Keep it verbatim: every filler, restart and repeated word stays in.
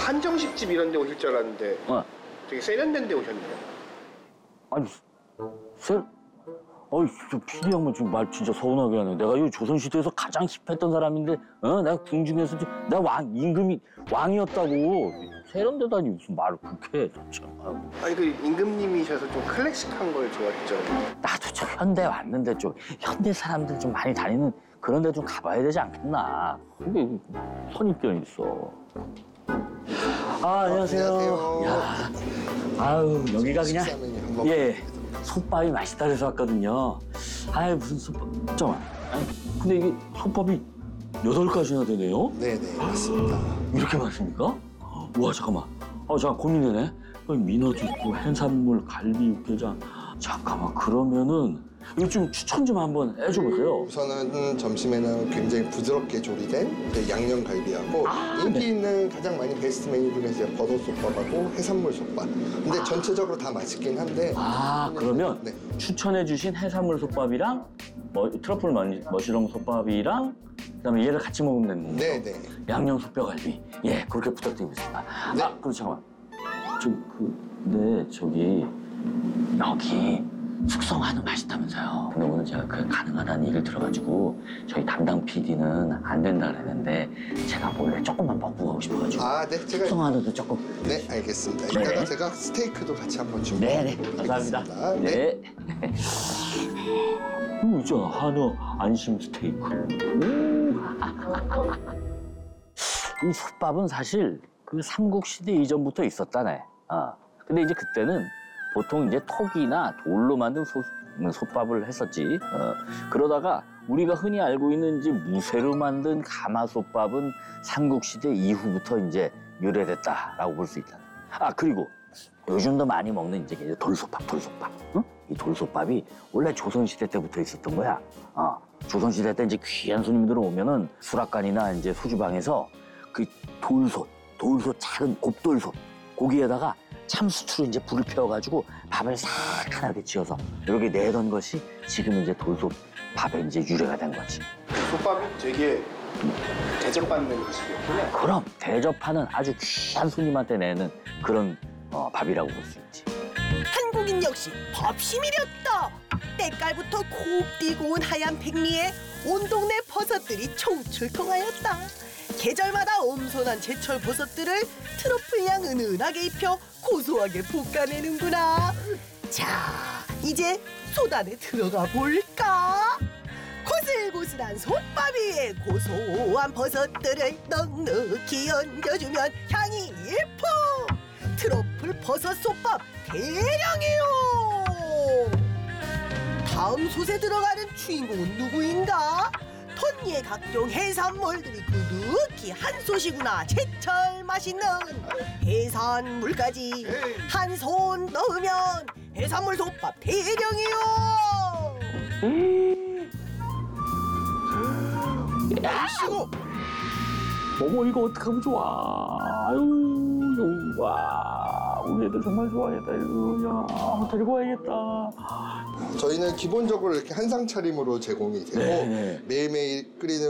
한정식집 이런 데 오실 줄 알았는데 어. 되게 세련된 데 오셨네요. 아니, 셀? 어이, 저 피디 형만 지금 말 진짜 서운하게 하네. 내가 이 조선시대에서 가장 힙했던 사람인데, 어? 내가 궁중에서, 내가 왕, 임금이 왕이었다고. 세련되다니 무슨 말을 그렇게 해, 참. 아니 그 임금님이셔서 좀 클래식한 걸 좋아했죠. 나도 저 현대 왔는데 좀, 현대 사람들 좀 많이 다니는 그런 데 좀 가봐야 되지 않겠나. 그게 선입견이 있어. 아, 안녕하세요. 안녕하세요. 야, 아유, 여기가 그냥, 식사 메뉴 한번 예, 솥밥이 맛있다 그래서 왔거든요. 아이, 무슨 솥밥, 잠깐만. 아니, 근데 이게 솥밥이 여덟 가지나 되네요? 네네 맞습니다. 이렇게 많습니까? 우와, 잠깐만. 아, 잠깐 고민되네. 민어도 있고, 해산물, 갈비, 육개장. 잠깐만, 그러면은, 이거 좀 추천 좀 한번 해줘보세요. 우선은 점심에는 굉장히 부드럽게 조리된 이제 양념갈비하고 아, 인기 네. 있는 가장 많이 베스트 메뉴 중에 이제 버섯솥밥하고 해산물 솥밥. 근데 전체적으로 다 맛있긴 한데. 아, 그러면 네. 추천해주신 해산물 솥밥이랑 뭐, 트러플 머니- 머시룸 솥밥이랑 그다음에 얘를 같이 먹으면 되는 거죠? 네네. 양념 솥뼈갈비. 예, 그렇게 부탁드리겠습니다. 네. 아, 그럼 잠깐만. 저, 그, 근데 저기 여기 숙성 한우 맛있다면서요. 근데 오늘 제가 그 가능하다는 얘기를 들어가지고 저희 담당 피디는 안 된다 그랬는데 제가 몰래 조금만 먹고 가고 싶어가지고 아, 네. 제가 숙성 한우도 조금. 네 알겠습니다. 네. 이따가 제가 스테이크도 같이 한번 네네, 준비하도록 감사합니다. 하겠습니다. 네. 이거 있잖아, 한우 안심 스테이크. 이 솥밥은 사실 그 삼국시대 이전부터 있었다네. 아, 근데 이제 그때는 보통 이제 톡이나 돌로 만든 솥, 솥밥을 했었지. 어, 그러다가 우리가 흔히 알고 있는 이제 무쇠로 만든 가마솥밥은 삼국시대 이후부터 이제 유래됐다라고 볼 수 있다. 아, 그리고 요즘도 많이 먹는 이제 돌솥밥, 돌솥밥. 응? 이 돌솥밥이 원래 조선시대 때부터 있었던 거야. 어, 조선시대 때 이제 귀한 손님들 오면은 수락관이나 이제 소주방에서 그 돌솥, 돌솥 작은 곱돌솥, 거기에다가 참수추로 이제 불을 피워가지고 밥을 사하게 지어서 이렇게 내던 것이 지금 이제 돌솥밥에 이제 유래가 된 거지. 솥밥이 되게 대접받는 음식이었구나. 그럼 대접하는 아주 귀한 손님한테 내는 그런 어, 밥이라고 볼 수 있지. 한국인 역시 밥심이렸다. 때깔부터 곱디고 온 하얀 백미에 온 동네 버섯들이 총출동하였다. 계절마다 엄선한 제철 버섯들을 트러플향 은은하게 입혀 고소하게 볶아내는구나. 자, 이제 솥안에 들어가 볼까? 고슬고슬한 솥밥 위에 고소한 버섯들을 넉넉히 얹어주면 향이 일품! 트러플 버섯 솥밥 대량이요! 다음 솥에 들어가는 주인공은 누구인가? 톤니의 각종 해산물들이 그득히 한 솥이구나. 제철 맛있는 해산물까지 한 손 넣으면 해산물 솥밥 대량이요! 아이고, 어머 이거 어떡하면 좋아. 아유, 와, 우리 애들 정말 좋아하겠다. 이거, 야, 데리고 와야겠다. 저희는 기본적으로 이렇게 한상 차림으로 제공이 되고 네. 매일매일 끓이는